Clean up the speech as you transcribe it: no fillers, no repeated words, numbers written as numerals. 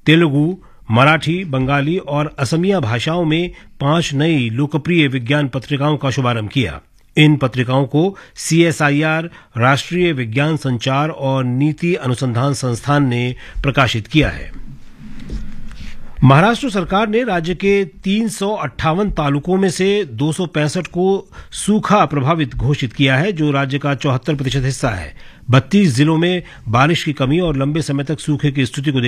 तेलुगु, मराठी, बंगाली और असमिया भाषाओं में 5 नई लोकप्रिय विज्ञान पत्रिकाओं का शुभारंभ किया। इन पत्रिकाओं को CSIR, राष्ट्रीय विज्ञान संचार और नीति अनुसंधान संस्थान ने प्रकाशित किया है। महाराष्ट्र सरकार ने राज्य के 358 तालुकों में से 265 को सूखा प्रभावित घोषित किया है, जो राज्य का 74% हिस्सा है। 32 जिलों में बारिश की कमी और लंबे समय तक सूखे की स्थिति को